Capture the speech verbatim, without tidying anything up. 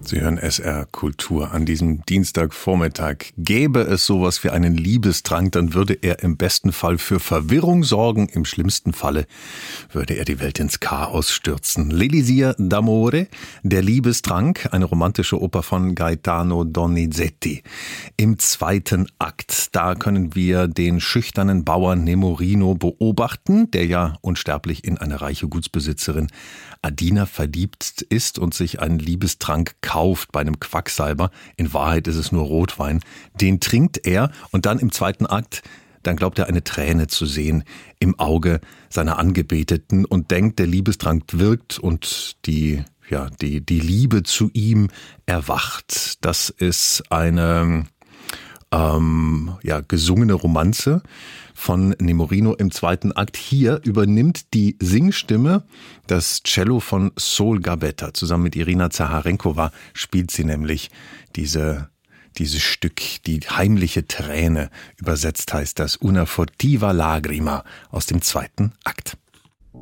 Sie hören S R Kultur an diesem Dienstagvormittag. Gäbe es sowas wie einen Liebestrank, dann würde er im besten Fall für Verwirrung sorgen. Im schlimmsten Falle würde er die Welt ins Chaos stürzen. L'Elisir d'Amore, der Liebestrank, eine romantische Oper von Gaetano Donizetti. Im zweiten Akt, da können wir den schüchternen Bauern Nemorino beobachten, der ja unsterblich in eine reiche Gutsbesitzerin Adina verliebt ist und sich einen Liebestrank kauft bei einem Quacksalber. In Wahrheit ist es nur Rotwein. Den trinkt er und dann im zweiten Akt, dann glaubt er eine Träne zu sehen im Auge seiner Angebeteten und denkt, der Liebestrank wirkt und die, ja, die, die Liebe zu ihm erwacht. Das ist eine ähm, ja, gesungene Romanze von Nemorino im zweiten Akt. Hier übernimmt die Singstimme das Cello von Sol Gabetta. Zusammen mit Irina Zaharenkova spielt sie nämlich diese, dieses Stück, die heimliche Träne. Übersetzt heißt das Una furtiva lagrima aus dem zweiten Akt.